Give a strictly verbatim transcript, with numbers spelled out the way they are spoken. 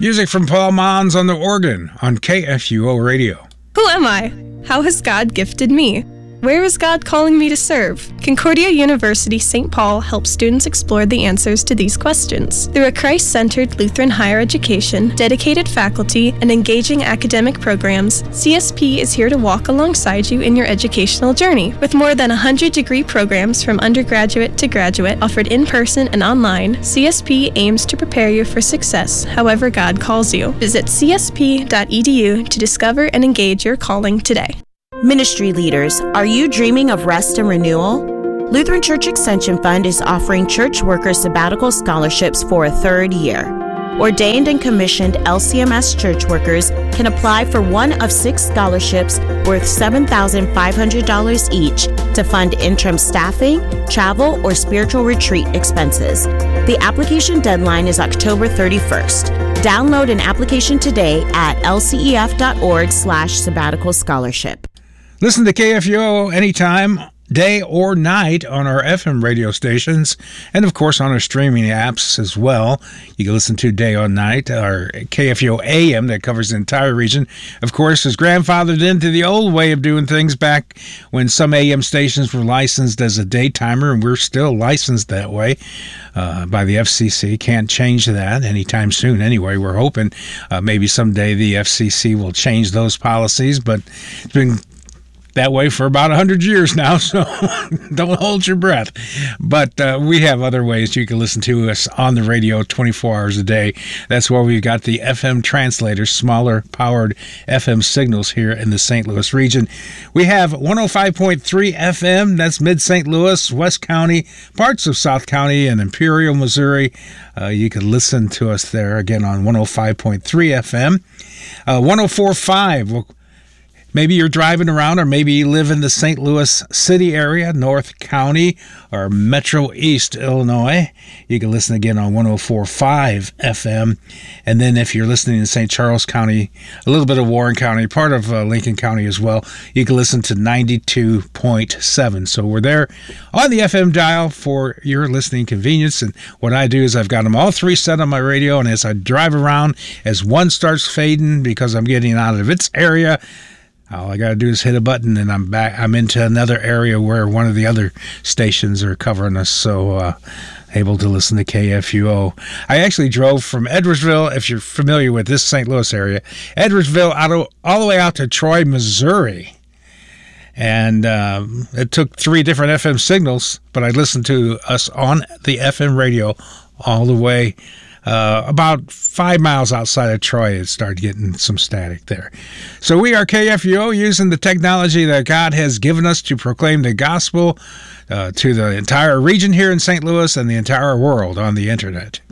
Music from Paul Mons on the organ on K F U O Radio. Who am I? How has God gifted me? Where is God calling me to serve? Concordia University Saint Paul helps students explore the answers to these questions. Through a Christ-centered Lutheran higher education, dedicated faculty, and engaging academic programs, C S P is here to walk alongside you in your educational journey. With more than one hundred degree programs from undergraduate to graduate offered in person and online, C S P aims to prepare you for success however God calls you. Visit c s p dot e d u to discover and engage your calling today. Ministry leaders, are you dreaming of rest and renewal? Lutheran Church Extension Fund is offering church workers sabbatical scholarships for a third year. Ordained and commissioned L C M S church workers can apply for one of six scholarships worth seven thousand five hundred dollars each to fund interim staffing, travel, or spiritual retreat expenses. The application deadline is October thirty-first. Download an application today at l c e f dot org slash sabbatical scholarship. Listen to K F U O anytime, day or night on our F M radio stations, and of course on our streaming apps as well. You can listen to day or night, our K F U O A M that covers the entire region. Of course, is grandfathered into the old way of doing things back when some A M stations were licensed as a daytimer, and we're still licensed that way uh, by the F C C. Can't change that anytime soon anyway. We're hoping uh, maybe someday the F C C will change those policies, but it's been that way for about one hundred years now, so don't hold your breath. But uh, we have other ways you can listen to us on the radio twenty-four hours a day. That's why we've got the F M translators, smaller powered F M signals here in the Saint Louis region. We have one oh five point three F M, that's mid-Saint Louis, West County, parts of South County, and Imperial, Missouri. Uh, you can listen to us there again on one oh five point three F M. Uh, one oh four point five, we'll maybe you're driving around, or maybe you live in the Saint Louis City area, North County, or Metro East, Illinois. You can listen again on one oh four point five F M. And then if you're listening in Saint Charles County, a little bit of Warren County, part of uh, Lincoln County as well, you can listen to ninety-two point seven. So we're there on the F M dial for your listening convenience. And what I do is I've got them all three set on my radio, and as I drive around, as one starts fading because I'm getting out of its area, all I got to do is hit a button, and I'm back. I'm into another area where one of the other stations are covering us, so uh, able to listen to K F U O. I actually drove from Edwardsville, if you're familiar with this Saint Louis area, Edwardsville out of, all the way out to Troy, Missouri. And um, it took three different F M signals, but I listened to us on the F M radio all the way Uh, about five miles outside of Troy. It started getting some static there. So we are K F U O, using the technology that God has given us to proclaim the gospel uh, to the entire region here in Saint Louis and the entire world on the internet.